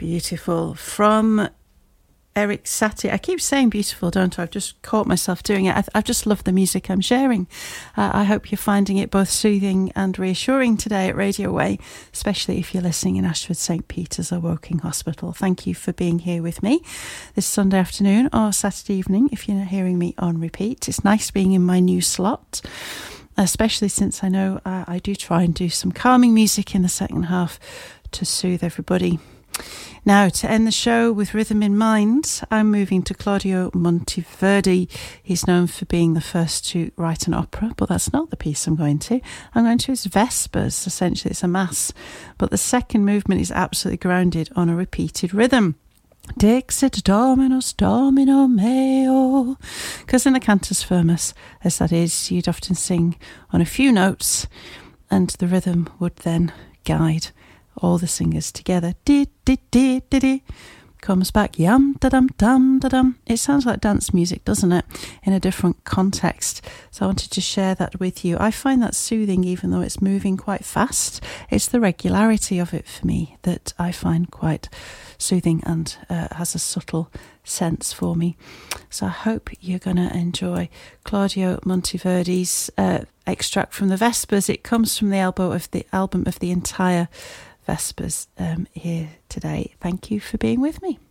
Beautiful. From Erik Satie. I keep saying beautiful, don't I? I've just caught myself doing it. I've just loved the music I'm sharing. I hope you're finding it both soothing and reassuring today at Radio Way, especially if you're listening in Ashford St Peter's or Woking Hospital. Thank you for being here with me this Sunday afternoon or Saturday evening if you're hearing me on repeat. It's nice being in my new slot, especially since I know I do try and do some calming music in the second half to soothe everybody. Now, to end the show with rhythm in mind, I'm moving to Claudio Monteverdi. He's known for being the first to write an opera, but that's not the piece I'm going to. I'm going to his Vespers. Essentially, it's a mass, but the second movement is absolutely grounded on a repeated rhythm. Dixit Dominus Domino meo. Because in the Cantus Firmus, as that is, you'd often sing on a few notes, and the rhythm would then guide all the singers together. Di di di di di. Comes back yum da dum dum da dum. It sounds like dance music, doesn't it? In a different context. So I wanted to share that with you. I find that soothing, even though it's moving quite fast. It's the regularity of it for me that I find quite soothing and has a subtle sense for me. So I hope you're going to enjoy Claudio Monteverdi's extract from the Vespers. It comes from the album of the entire Vespers here today. Thank you for being with me.